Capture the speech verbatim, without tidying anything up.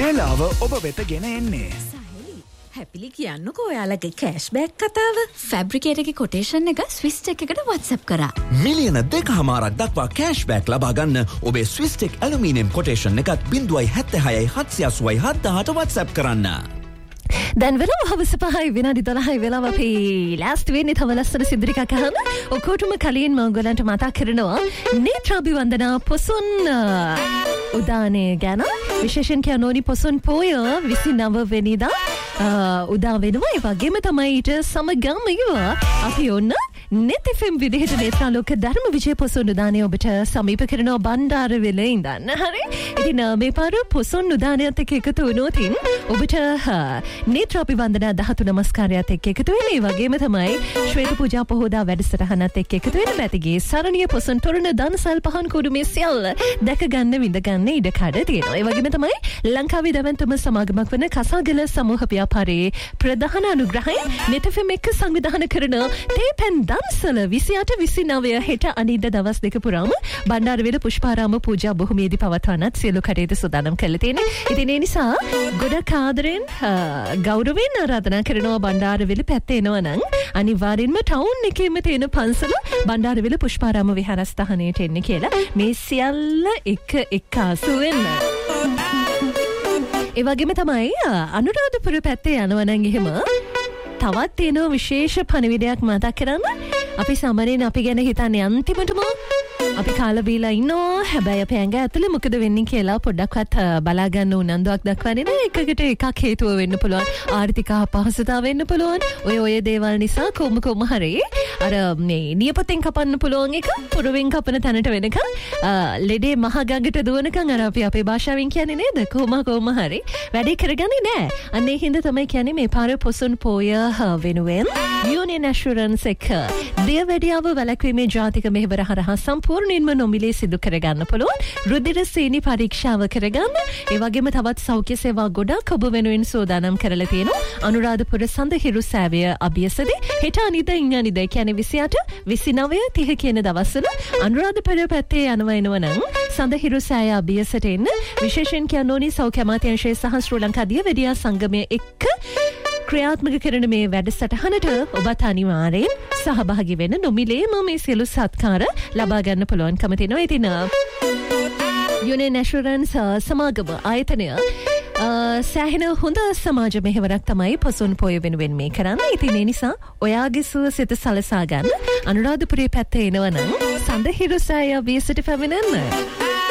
වේලාව ඔබ වෙත ගෙන එන්නේ. හැපිලි කියන්නකෝ ඔයාලගේ කෑෂ්බෑක් කතාව. ෆැබ්‍රිකේට් එකේ කොටේෂන් එක ස්විස් ටෙක් එකට WhatsApp කරා. මිලියන දෙකමාරක් දක්වා කෑෂ්බෑක් ලබා ගන්න ඔබේ ස්විස් ටෙක් ඇලුමිනියම් කොටේෂන් එකත් ज़ीरो सात छह सात आठ आठ सात WhatsApp කරන්න. දැන් වෙලාව හවස පහයි විනාඩි දොළහයි වෙලාව අපි ලාස්ට් වෙන්නේ තව ලස්සන සින්දුරිකක් අහන්න. ඔකොටම කලින් මම ඔයගලන්ට මතක් කරනවා නේත්‍රාභිවන්දනා පොසොන් උදානය ගැන. විශේෂයෙන් කියනෝනි පොසොන් පෝය විසිනව වෙනිදා උදා වෙනවා. ඒ වගේම තමයි ඊට සමගාමීව අපි ඔන්න net F M විදිහට නේත්‍රාලෝක ධර්ම විජය පොසොන් උදානය ඔබට සමීප කරනවා බණ්ඩාරවෙල ඉඳන්. හරි. ඉතින් මේ පාර පොසොන් උදානයත් එක්ක එකතු වුණොතින් ඔබට නේත්‍රාභිවන්දනා ධාතු නමස්කාරයත් එක්ක එකතු වෙන. ඒ වගේම තමයි ශ්වේත පූජා පොහොදා වැඩසටහනත් එක්ක එකතු වෙන. මැතිගේ සරණිය පොසොන් තොරණ දන්සල් පහන් කුඩු මේ සියල්ල දැක ගන්න විඳ ගන්න ඉඩ කඩ තියෙනවා. ඒ වගේම තමයි ලංකාවේ දැවැන්තම සමාගමක් වන කසාගල සමූහ ව්‍යාපාරයේ ප්‍රධාන අනුග්‍රහය net F M එක්ක සංවිධානය කරන තේපැන් දන්සල විසිඅට විසිනවය හෙට අනිද්දා දවස් දෙක පුරාම බණ්ඩාරවෙල පුෂ්පාරාම පූජා බොහොමයේදී පවත්වන්නත් සියලු කටයුතු සූදානම් කරලා තියෙනවා. ඉතින් ඒ නිසා ගොඩක් ආදරෙන් ගෞරවයෙන් ආරාධනා කරනවා බණ්ඩාරවෙල පැත්තේ එනවා නම් අනිවාර්යෙන්ම ටවුන් එකේම තියෙන පන්සල බණ්ඩාරවෙල පුෂ්පාරාම විහාරස්ථානයට එන්න කියලා මේ සියල්ල එක එක ආසු වෙන්න. ඒ වගේම තමයි අනුරාධපුර පැත්තේ යනවා නම් එහෙම තවත් තියෙන විශේෂ පණිවිඩයක් මතක් කරන්න. අපි සමරෙන් අපි ගැන හිතන්නේ අන්තිමටම අපි කාලා බීලා ඉන්නවා. හැබැයි අපේ ඇඟ ඇතුලේ මොකද වෙන්නේ කියලා පොඩ්ඩක්වත් බලා ගන්න උනන්දුවක් දක්වන්නේ නැහැ. එකකට එකක් හේතුව වෙන්න පුළුවන්. ආර්ථික අපහසුතාව වෙන්න පුළුවන්. ඔය ඔය දේවල් නිසා කොහොම කොහොම හරි අර මේ නියපොතෙන් කපන්න පුළුවන් එක පුරවෙන් කපන තැනට වෙනකන් ලෙඩේ මහ ගඟට දුවනකන් අර අපි අපේ භාෂාවෙන් කියන්නේ නේද? කොහොම කොහොම හරි වැඩේ කරගන්නේ නැහැ. අන්න ඒ හින්දා තමයි කියන්නේ මේ පාර පොසොන් පෝය වෙනුවෙන් යුනියන් ඇෂුරන්ස් එක දියවැඩියාව වැළැක්වීමේ ජාතික මෙහෙවර හරහා සම්පූර්ණයෙන්ම නොමිලේ සිදු කරගන්න පුළුවන්. රුධිර සීනි පරීක්ෂාව කරගන්න. ඒ වගේම තවත් සෞඛ්‍ය සේවා ගොඩක් ඔබ වෙනුවෙන් සෝදානම් කරලා තියෙනවා. අනුරාධපුර සඳහිරු සෑවය අභියසදී හෙට අනිද්දා ඉන්න අනිද්දා කියන්නේ විසිඅට විසිනවය තිහ කියන දවස්වල අනුරාධපුර පැත්තේ යනවා එනවා නම් සඳහිරු සෑය අභියසට එන්න. විශේෂයෙන් කියනෝනි සෞඛ්‍ය අමාත්‍යාංශය සහ ශ්‍රී ලංකා දියවැඩියා සංගමය එක්ක ක්‍රියාත්මක කරන මේ වැඩසටහනට ඔබත් අනිවාර්යෙන් සහභාගී වෙන්න. නොමිලේම මේ සියලු සත්කාර ලබා ගන්න පුළුවන්කම තියෙනවා. ඉතින් යුනියන් ඇෂුරන්ස් සමාගම ආයතනය සෑහෙන හොඳ සමාජ මෙහෙවරක් තමයි පොසොන් පොය වෙනුවෙන් මේ කරන්නේ. ඉතින් ඒ නිසා ඔයාගේ සුවසිත සලසා ගන්න අනුරාධපුරයේ පැත්තේ එනවා නම් සඳහිරු සෑය අභියසට පැමිණෙන්න.